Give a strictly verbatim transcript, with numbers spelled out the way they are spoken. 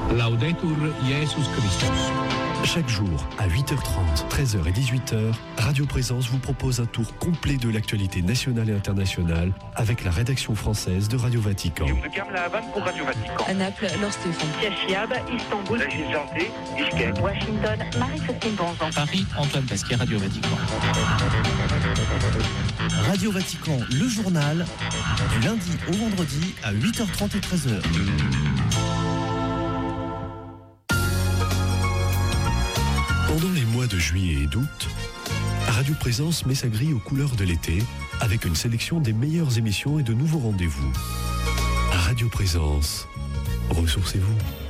Laudetur Jesus Christus. Chaque jour, à huit heures trente, treize heures et dix-huit heures, Radio Présence vous propose un tour complet de l'actualité nationale et internationale avec la rédaction française de Radio Vatican. La Havane pour Radio Vatican. À Naples, Laure Stéphane. Chiab, Istanbul, Régis Janté, Bishkek. Washington, Marie-Christine Bonzan. Paris, Antoine Pasquier, Radio Vatican. Radio Vatican, le journal, du lundi au vendredi à huit heures trente et treize heures. Pendant les mois de juillet et d'août, Radio Présence met sa grille aux couleurs de l'été avec une sélection des meilleures émissions et de nouveaux rendez-vous. Radio Présence, ressourcez-vous.